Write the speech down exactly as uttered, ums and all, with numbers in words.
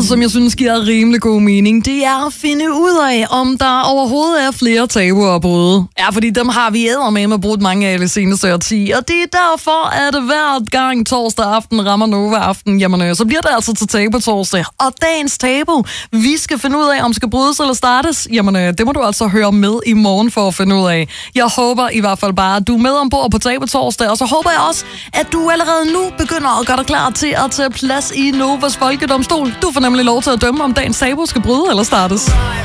noget, som jeg synes giver rimelig god mening, det er at finde ud af, om der overhovedet er flere tabuer at bryde. Ja, fordi dem har vi eddermame brugt mange af det seneste årti, og det er derfor, at hver gang torsdag aften rammer Nova Aften, jamen, så bliver det altså til tabu torsdag. Og dagens tabu, vi skal finde ud af, om skal brydes eller startes, jamen, det må du altså høre med i morgen for at finde ud af. Jeg håber i hvert fald bare, at du er med ombord på tabu torsdag, og så håber jeg også, at du allerede nu begynder at gøre dig klar til at tage plads i Novas Folkedomstol. Du får nemlig lov til at dømme, om dagens tabu skal bryde eller startes.